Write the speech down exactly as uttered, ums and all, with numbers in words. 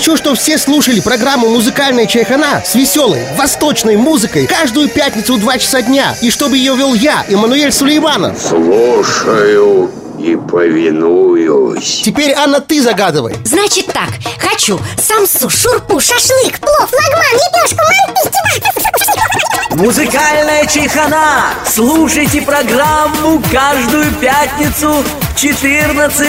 Хочу, чтобы все слушали программу «Музыкальная чайхана» с веселой, восточной музыкой каждую пятницу в два часа дня. И чтобы ее вел я, Эммануэль Сулейманов. Слушаю и повинуюсь. Теперь, Анна, ты загадывай. Значит так, хочу самсу, шурпу, шашлык, плов, лагман, лепешку, манты. Музыкальная чайхана. Слушайте программу каждую пятницу в четырнадцать